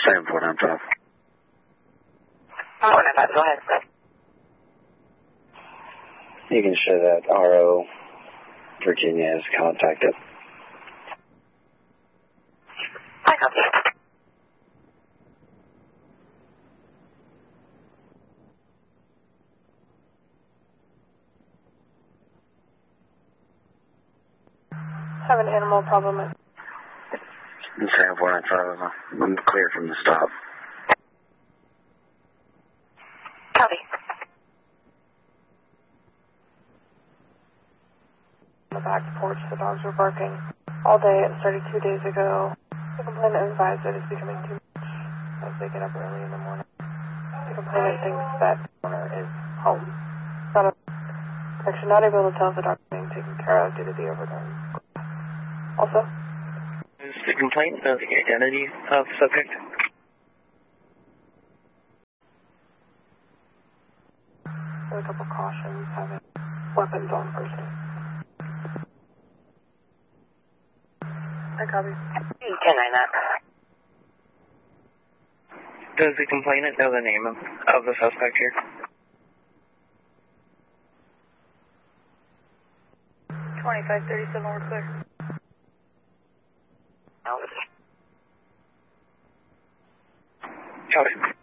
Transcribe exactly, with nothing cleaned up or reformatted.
seven four nine five. four nine five, go ahead. You can show that R O Virginia is contacted. I copy. Have an animal problem. seven four nine five, I'm clear from the stop. Copy. On the back porch, the dogs were barking all day. It started two days ago. The complainant advised that it's becoming too much as they get up early in the morning. The complainant thinks that the owner is home. Not a, actually not able to tell if the dog is being taken care of due to the overdone. Also, is the complaint of the identity of the subject? there are a couple cautions having weapons on person. I copy. ten nine nine. Does the complainant know the name of, of the suspect here? twenty-five thirty-seven, we're clear. No. Copy.